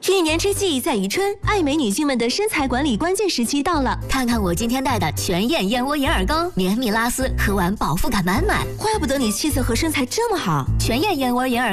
一年之计在于春，爱美女性们的身材管理关键时期到了。 看看我今天带的全燕燕窝银耳羹，绵密拉丝，喝完饱腹感满满。 怪不得你气色和身材这么好。 全燕燕窝银耳